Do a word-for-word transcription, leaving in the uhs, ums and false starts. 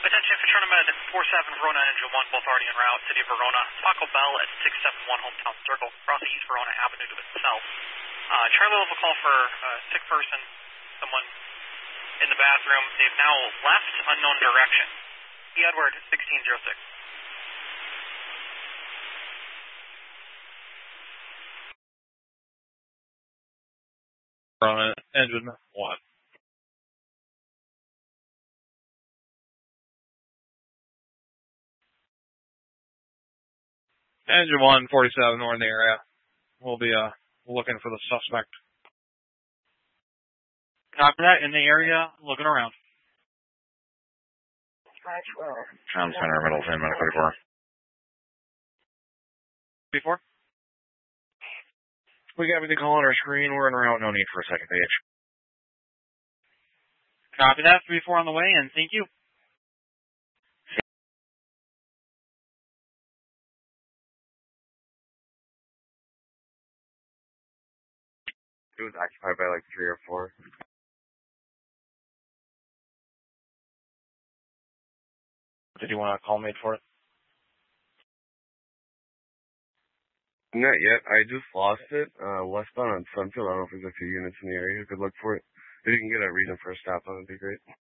Attention, Patronomed four seven, Verona Engine one, both already en route. City of Verona, Taco Bell at six seven one Hometown Circle, crossing East Verona Avenue to the south. Uh, Charlie will have a call for a sick person, someone in the bathroom. They've now left unknown direction. E. Edward, sixteen oh six. Verona Engine one. Engine one, forty-seven, we're in the area. We'll be uh, looking for the suspect. Copy that, in the area, looking around. Town Center, Middleton, minute thirty-four. Before? We got everything call on our screen. We're en route. No need for a second page. Copy that. three four on the way, and thank you. It was occupied by like three or four. Did you want a call made for it? Not yet. I just lost it. Uh, westbound on Sunfield. I don't know if there's a few units in the area who could look for it. If you can get a reason for a stop on it, it'd be great.